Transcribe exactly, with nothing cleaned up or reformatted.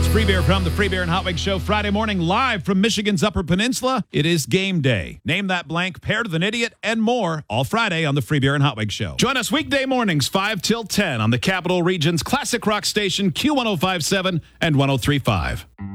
Free Beer from the Free Beer and Hot Wings Show, Friday morning, live from Michigan's Upper Peninsula. It is game day. Name that blank, paired with an idiot, and more, all Friday on the Free Beer and Hot Wings Show. Join us weekday mornings, five till ten on the Capital Region's classic rock station, Q one oh five point seven and one oh three point five.